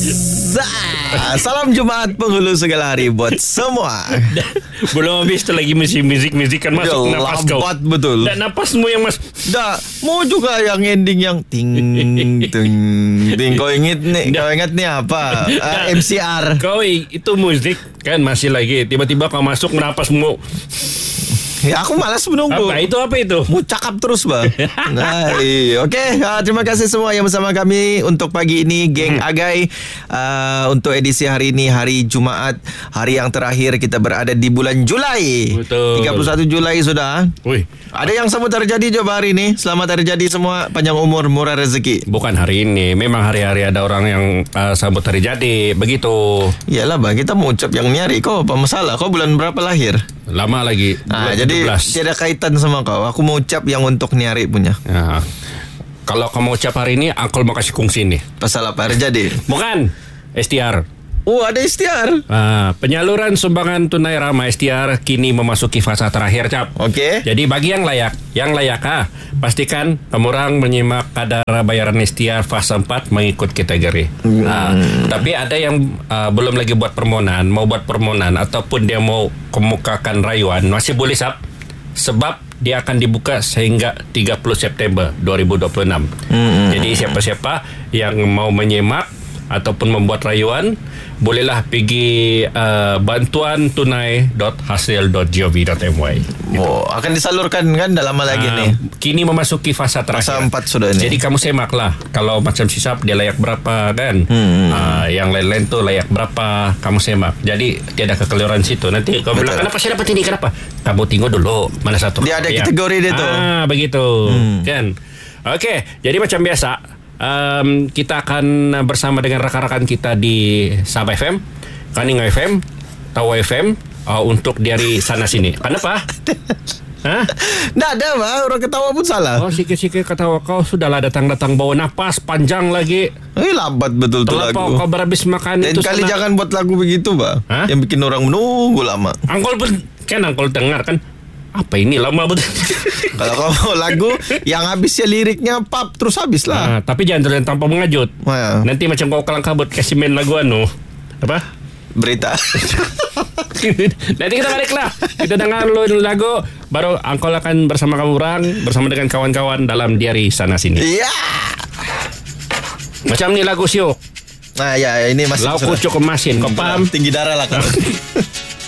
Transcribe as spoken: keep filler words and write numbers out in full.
Salam Jumaat penghulu segala hari buat semua. Belum habis tu lagi musik-musik kan masuk ya, nafas kau. Lambat betul. Dan napasmu yang mas. Dah, mau juga yang ending yang ting ting ting. Kau ingat ni? Kau ingat ni apa? Uh, M C R. Kau itu musik kan masih lagi. Tiba-tiba kau masuk napasmu. Ya, aku malas menunggu. Apa itu apa itu? Mau cakap terus bah. Nah, okey, uh, terima kasih semua yang bersama kami untuk pagi ini, geng hmm. Agai. Uh, untuk edisi hari ini, hari Jumaat, hari yang terakhir kita berada di bulan Julai. Betul. tiga puluh satu Julai sudah. Wih. Ada yang sambut hari jadi coba hari ini. Selamat hari jadi semua, panjang umur, murah rezeki. Bukan hari ini, memang hari-hari ada orang yang uh, sambut hari jadi, begitu. Iyalah bah, kita mau ucap yang nyari. Kau apa masalah? Kau bulan berapa lahir? Lama lagi. Nah, jadi tidak kaitan sama kau. Aku mau ucap yang untuk nyari punya. Ya. Kalau kamu ucap hari ini, Uncle mau kasih kongsi nih. Pasal apa hari jadi? Bukan, S T R. Oh, ada istiar. Ah, penyaluran sumbangan tunai ramah S T R kini memasuki fasa terakhir, Cap. Okey. Jadi bagi yang layak, yang layak ah, pastikan pemurang menyimak kadar bayaran S T R fase empat mengikut kategori. Hmm. Ah, tapi ada yang uh, belum lagi buat permohonan, mau buat permohonan ataupun dia mau kemukakan rayuan, masih boleh, Sap. Sebab dia akan dibuka sehingga tiga puluh September dua ribu dua puluh enam. Hmm. Jadi siapa-siapa yang mau menyimak ataupun membuat rayuan, bolehlah pergi uh, bantuan tunai dot hasil dot gov dot my. Oh, akan disalurkan kan dah lama lagi uh, nih. Kini memasuki fasa terakhir. Fasa empat sudah nih. Jadi kamu semaklah. Kalau macam sisap dia layak berapa kan? Hmm. Uh, yang lain-lain tu layak berapa, kamu semak. Jadi tiada kekeliruan situ. Nanti kamu bilang kenapa saya dapat ini, kenapa? Kamu tengok dulu mana satu. Dia ada ya. Kategori dia tu. Ah, begitu. Hmm. Kan? Okey, jadi macam biasa. Um, kita akan bersama dengan rakan-rakan kita di Sabah F M, Kaning F M, Tawa F M uh, untuk dari sana sini. Kenapa? Hah? Tak ada bah, orang ketawa pun salah. Oh, sikit-sikit ketawa kau sudahlah datang-datang bawa napas panjang lagi. Eh, lambat betul tu lagu. Kau berhabis makan dan itu. Dan kali sana. Jangan buat lagu begitu bah. Hah? Yang bikin orang menunggu lama. Angkol pun kan angkol dengar kan. Apa ini lama betul. Kalau kau lagu yang habisnya liriknya pap terus habis lah. Nah, tapi jangan terlalu tanpa mengajut. Wah. Nanti macam kau kalang kabut kasih main lagu anu. Apa? Berita. Nanti kita baliklah. Kita dengar lagu baru Angkol akan bersama kamu orang bersama dengan kawan-kawan dalam diari sana sini. Iya. Macam ni lagu Sio. Nah, ya ini masih lauk kucuk kemasin. Kau paham? Tinggi darah lah kau.